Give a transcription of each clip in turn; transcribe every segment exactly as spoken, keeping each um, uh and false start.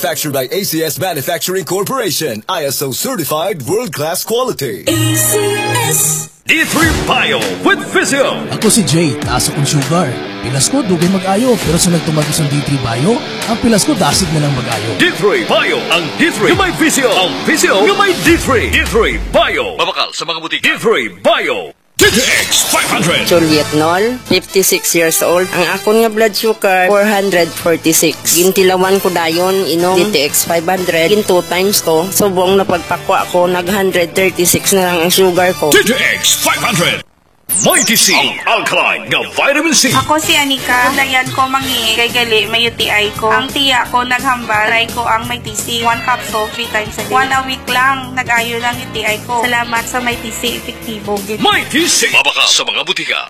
Manufactured by A C S Manufacturing Corporation, I S O certified world-class quality. A C S D three Bio with Physio. Ako si Jay, taas akong sugar. Pilas ko, dugay mag-ayo. Pero sa nagtumagos ng D three Bio, ang pilas ko dasig na lang mag-ayo. D three Bio, ang D three yung may Physio. Ang Physio yung may D three. D three Bio. Mabakal sa mga butika. D three Bio. D T X five hundred. Juliet Nol, fifty-six years old. Ang akon nga blood sugar, four hundred forty-six. Gintilawan ko dayon, inom D T X five hundred. Gin two times ko. Subong na pagpakwa ko, nag one thirty-six na lang ang sugar ko. D T X five hundred. Mighty C, ang alkaline nga vitamin C. Ako si Anika. Dayan ko mangi kay gali may U T I ko. Ang tiya ko naghambal. Try ko ang Mighty C. One capsule, three times a day. One a week lang. Nag-ayo lang U T I ko. Salamat sa Mighty C. Epektibo. Mighty C. Mabaka sa mga butika.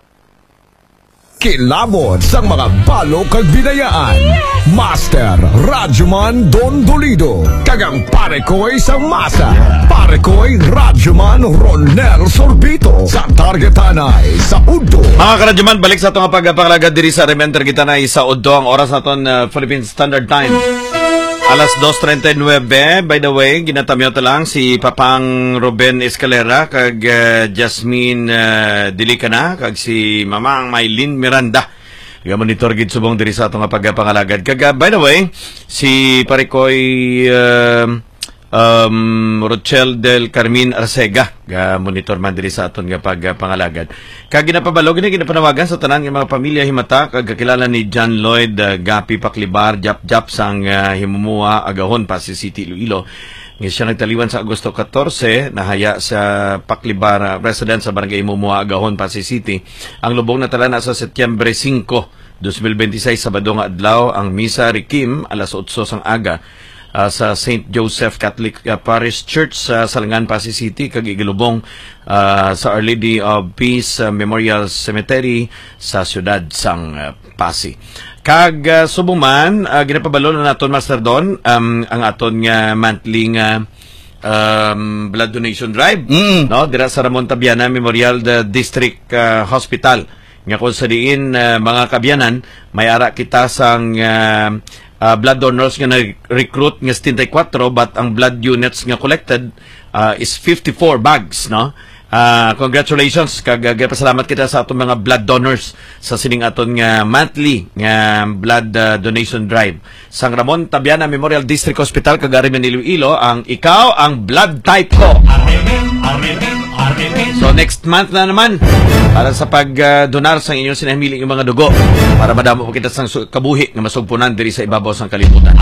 Kilabot sa mga balo kag binayaan. Master Radyoman Don Dolido. Kagang pare ko'y sa masa. Pare ko'y Radyoman Ronel Sorbito. Sa Targetanay sa Udto. Mga karadyoman, balik sa itong pagpapalagad diri sa Remender Targetanay sa Udto. Ang oras naton uh, Philippine Standard Time. Alas two thirty-nine. By the way, ginatamyo ta lang si Papang Ruben Escalera kag uh, Jasmine uh, Dilicana kag si Mamang Maylin Miranda. Ga-monitor gid subong diri sa atong pagpangalagad. Kag uh, by the way, si Parikoy uh, um, Rochelle del Carmen Arcega ga-monitor man diri sa aton nga pagpangalagad. Kag ginapabalo gini ginapanawagan sa tanan nga mga pamilya himata kag kakilala ni John Lloyd uh, Gapi Paklibar Jap Jap sang uh, himumuha agahon pa si City Iloilo. Nga siya nagtaliwan sa Agosto fourteen, nahaya sa Paklibar uh, resident sa Barangay Himumuha agahon pa si City. Ang lubong natala na sa Setyembre five, twenty twenty-six Sabado nga adlaw ang misa Rikim alas eight sang aga. Uh, sa Saint Joseph Catholic uh, Parish Church sa Salangan, Pasig City kag igilubong uh, sa Our Lady of Peace uh, Memorial Cemetery sa siyudad sang uh, Pasig. Kag uh, subuman uh, ginapabalo na naton Master Don um, ang aton nga monthly nga um, blood donation drive mm. no dira sa Ramon Tabiana Memorial the District uh, Hospital nga kung sa diin uh, mga kabyanan may ara kita sang uh, Uh, blood donors nga na-recruit nga seventy-four but ang blood units nga collected uh, is fifty-four bags, no? Uh, congratulations kag uh, pasalamat kita sa atong mga blood donors sa sining aton nga monthly nga blood uh, donation drive. Sang Ramon Tabiana Memorial District Hospital kag Arimen Iloilo ang ikaw ang blood type ko. So next month na naman para sa pag-donar uh, sa inyong sinahimiling yung mga dugo para madamo po kita sang kabuhi nga masugpunan diri sa ibabaw sang kalibutan.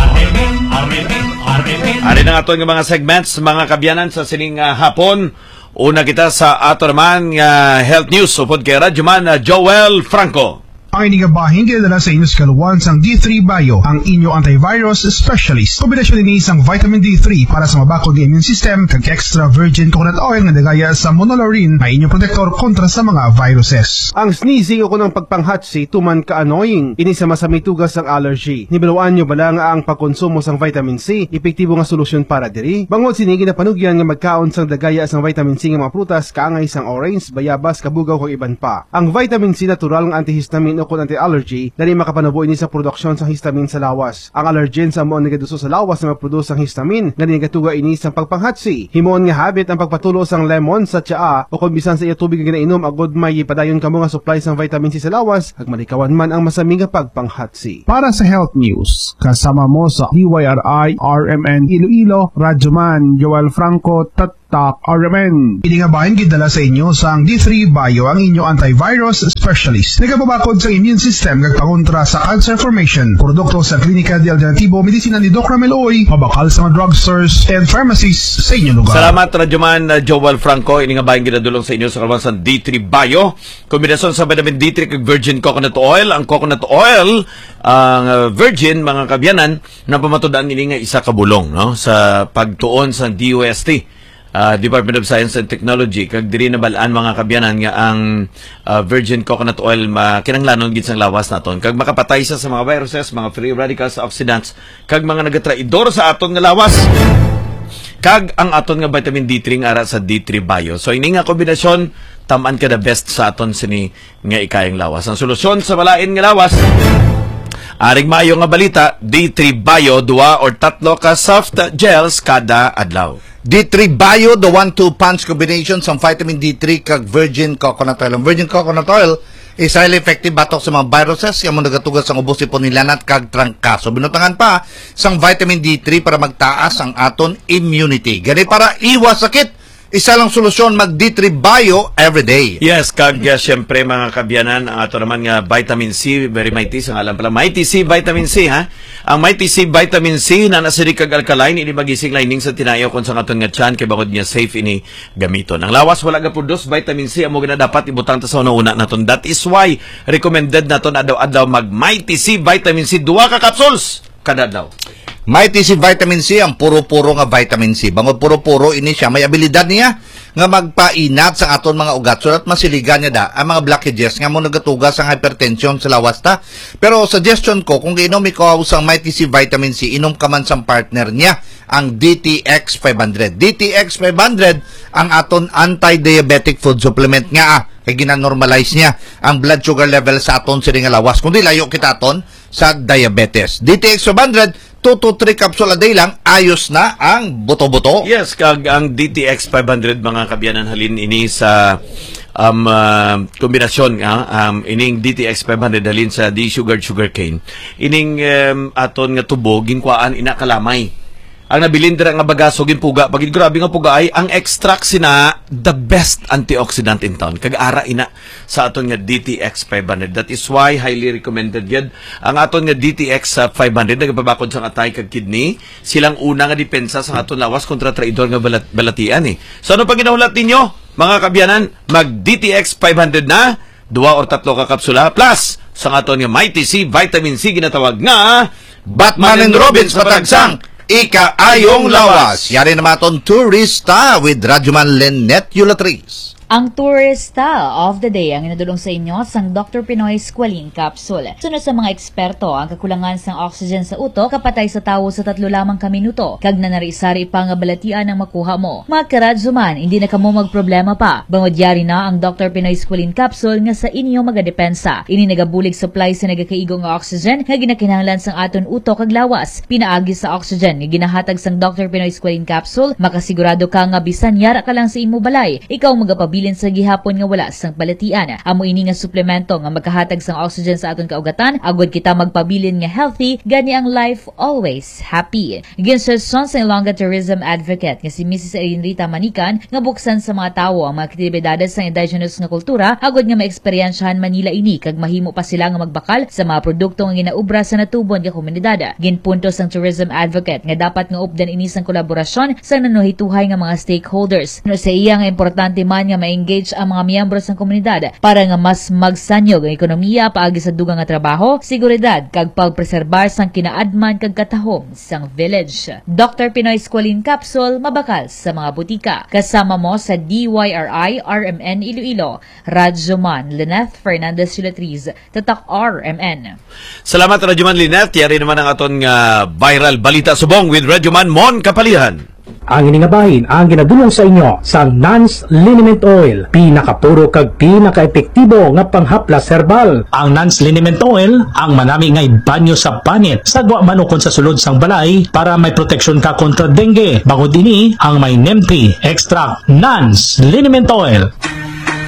Ari na nga ito yung mga segments, mga kabyanan sa sining uh, hapon. Una kita sa ato naman nga uh, health news upod kay Radyoman uh, Joel Franco. Ang inigabahin ginadala sa inyo sa kaluwan sang D three Bio, ang inyo antivirus specialist. Kombinasyon din isang vitamin D three para sa mabakod ng immune system kag extra virgin coconut oil nga nagaya sa monolaurin na inyong protektor kontra sa mga viruses. Ang sneezing o kunang pagpanghatsi tuman ka-annoying, ini sa masamitugas ang allergy. Nibiluan nyo bala nga ang pagkonsumo sang vitamin C, epektibo nga solusyon para diri. Bangod sinigi na panugyan nga magkaon sang dagaya sang vitamin C nga mga prutas, kaangay sang orange, bayabas, kabugaw kag iban pa. Ang vitamin C natural nga antihistamine o kun anti-allergy dali makapanubo ini sa produksyon sa histamine sa lawas. Ang allergen sa moon nagaduso sa lawas na maproduce ang histamine nga nagatuga ini sa pagpanghatsi. Himoon nga habit ang pagpatulo sang lemon sa tsaa o kung bisan sa iya tubig nga ginainom agod may ipadayon kamo nga supply sang vitamin C sa lawas ag malikawan man ang masami nga pagpanghatsi. Para sa health news, kasama mo sa D Y R I R M N Iloilo, Radyoman Joel Franco Tat Top R M N. Iningabahin gidala sa inyo sang D three Bio, ang inyo antivirus specialist. Nagapabakod sa immune system kag pangontra sa cancer formation. Produkto sa Klinika de Alternativo Medisina ni Doc Ramel Oy, mabakal sa mga drugstores and pharmacies sa inyong lugar. Salamat Radyoman uh, Joel Franco. Iningabahin gidadulong sa inyo sa kaluwan sa D three Bio. Kombinasyon sa vitamin D three kag virgin coconut oil. Ang coconut oil ang uh, virgin mga kabyanan na pamatudaan ini nga isa ka bulong no sa pagtuon sa D O S T. Uh, Department of Science and Technology kag diri na balaan mga kabyanan nga ang uh, virgin coconut oil ma kinanglanon gid sang lawas naton kag makapatay sa mga viruses, mga free radicals, oxidants kag mga nagatraidor sa aton nga lawas. Kag ang aton nga vitamin D three nga ara sa D three Bio. So ini nga kombinasyon taman ka the best sa aton sini nga ikayang lawas. Ang solusyon sa balain nga lawas Aring maayo nga balita, D three Bio, dua or tatlo ka soft gels kada adlaw. D three Bio, the one two punch combination sa vitamin D three kag virgin coconut oil. Ang virgin coconut oil is highly effective batok sa mga viruses yung mga nagatugas ang ubos ipon nilanat kag trangkaso. Binutangan pa sang vitamin D three para magtaas ang aton immunity. Gani para iwas sakit, isa lang solusyon, mag D three Bio everyday. Yes, kag uh, siyempre mga kabyanan, ang ato naman nga vitamin C, very mighty, ang alam pala, mighty C, vitamin C, ha? Ang mighty C, vitamin C, na nasirig kag alkaline, ini magising lining sa tinayo kung sa aton nga tiyan, kay bakod niya safe ini gamiton. Ang lawas, wala ga produce, vitamin C, amo gina dapat ibutang ta sa una-una naton. That is why, recommended naton adaw-adaw mag mighty C, vitamin C, duwa ka capsules kada adlaw. Mighty C Vitamin C, ang puro-puro nga vitamin C. Bangod puro-puro, ini siya, may abilidad niya nga magpainat sa aton mga ugat so that masiligan niya da ang mga blockages nga mo nagatugas ang hypertension sa lawas ta. Pero suggestion ko, kung inom ikaw ang Mighty C Vitamin C, inom ka man sa partner niya, ang D T X five hundred. D T X five hundred, ang aton anti-diabetic food supplement nga ah, kay gina-normalize niya ang blood sugar level sa aton sa nga lawas. Kundi layo kita aton sa diabetes. D T X five hundred, two to three capsule a day lang, ayos na ang buto-buto. Yes, kag ang D T X five hundred mga kabyanan halin ini sa um, uh, kombinasyon nga um, ining D T X five hundred halin sa D-sugar sugar cane. Ining um, aton nga tubo ginkwaan ina kalamay. Ang nabilin dira nga bagaso ginpuga, pagid grabe nga puga ay ang extract sina the best antioxidant in town. Kag ara ina sa aton nga D T X five hundred. That is why highly recommended yun. Ang aton nga D T X five hundred nagpabakod sa atay kag kidney, silang una nga depensa sa aton lawas kontra traidor nga balat balatian eh. So ano pa ginaulat ninyo mga kabyanan? Mag D T X five hundred na, duwa or tatlo ka kapsula plus sa aton nga Mighty C Vitamin C ginatawag nga Batman and Robin sa patagsang ika-ayong lawas. Yari naman itong Tourista with Radyoman Lynette Eulatrice. Ang Tourista of the Day ang inadulong sa inyo sang Doctor Pinoy Squalene Capsule. Sunod sa mga eksperto, ang kakulangan sang oxygen sa utok kapatay sa tawo sa tatlo lamang ka minuto. Kag nanarisari pa nga balatian ang makuha mo. Mga karadzuman, hindi na kamo magproblema pa. Bangodyari na ang Doctor Pinoy Squalene Capsule nga sa inyo magadepensa. Ini nagabulig supply sa nagakaigo nga oxygen nga ginakinahanglan sang aton utok kag lawas. Pinaagi sa oxygen nga ginahatag sang Doctor Pinoy Squalene Capsule, makasigurado ka nga bisan yara ka lang sa imo balay, ikaw magapabilin sa gihapon nga wala sang balatian. Amo ini nga suplemento nga magkahatag sang oxygen sa aton kaugatan, agod kita magpabilin nga healthy, gani ang life always happy. Ginserson sa Ilongga Tourism Advocate nga si Missus Rita Manikan nga buksan sa mga tawo ang mga aktibidades sa indigenous nga kultura, agod nga maeksperiensyahan Manila ini kag mahimo pa sila nga magbakal sa mga produkto nga ginaubra sa natubon nga komunidad. Ginpunto sang Tourism Advocate nga dapat nga updan ini sang kolaborasyon sa nanuhituhay nga mga stakeholders. No sa iya nga importante man nga engage ang mga miyembro sa komunidad para nga mas magsanyog ang ekonomiya paagi sa dugang nga trabaho, seguridad kag pagpreserbar sang kinaadman kag katahom sang village. Doctor Pinoy Squalene Capsule mabakal sa mga butika. Kasama mo sa D Y R I R M N Iloilo, Radyoman Lynette Fernandez Eulatrice, Tatak R M N. Salamat Radyoman Lynette. Yari naman ang aton nga viral balita subong with Radyoman Mon Kapalihan. Ang iningabahin ang ginadulong sa inyo sa Nance Liniment Oil, pinakapuro kag pinaka-epektibo nga panghaplas herbal. Ang Nance Liniment Oil ang manami ngay banyo sa panit, sagwa manukon sa sulod sang balay para may proteksyon ka kontra dengue. Bangod ini ang may N E M P extract Nance Liniment Oil.